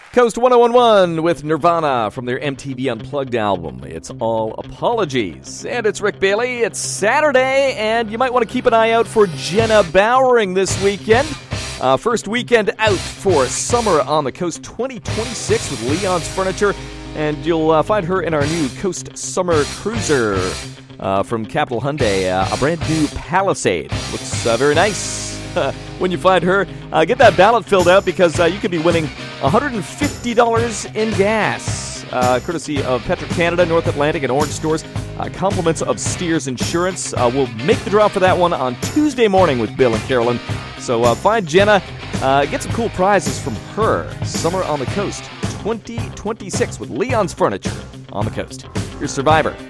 Coast 1011 with Nirvana from their MTV Unplugged album. It's All Apologies. And it's Rick Bailey. It's Saturday, and you might want to keep an eye out for Jenna Bowering this weekend. First weekend out for Summer on the Coast 2026 with Leon's Furniture. And you'll find her in our new Coast Summer Cruiser from Capital Hyundai, a brand new Palisade. Looks very nice. When you find her, get that ballot filled out because you could be winning $150 in gas, courtesy of Petro-Canada, North Atlantic, and Orange Stores. Compliments of Steers Insurance. We'll make the draw for that one on Tuesday morning with Bill and Carolyn. So find Jenna, get some cool prizes from her. Summer on the Coast 2026 with Leon's Furniture on the Coast. Here's Survivor.